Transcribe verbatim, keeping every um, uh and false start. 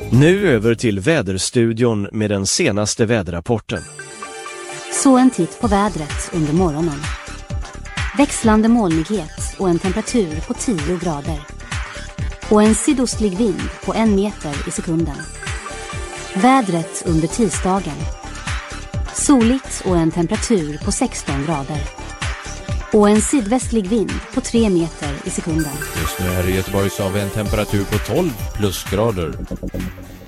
Nu över till väderstudion med den senaste väderrapporten. Så en titt på vädret under morgonen. Växlande molnighet och en temperatur på tio grader. Och en sydostlig vind på en meter i sekunden. Vädret under tisdagen. Soligt och en temperatur på sexton grader. Och en sydvästlig vind på tre meter i sekunden. Just nu är det Göteborgs av en temperatur på tolv plusgrader.